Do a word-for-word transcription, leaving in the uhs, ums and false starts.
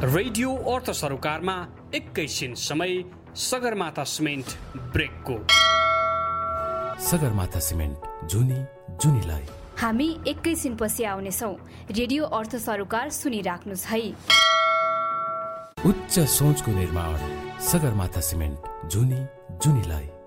Radio अर्थ सरोकारमा एकैछिन समय Sagarmatha cement ब्रेकको। Sagarmatha cement, जुनी जुनीलाई। हामी एकैछिनपछि आउनेछौँ। रेडियो अर्थ सरोकार सुनिराख्नुहोस् है। उच्च सोचको निर्माण, सगरमाथा सिमेन्ट, जुनी जुनीलाई।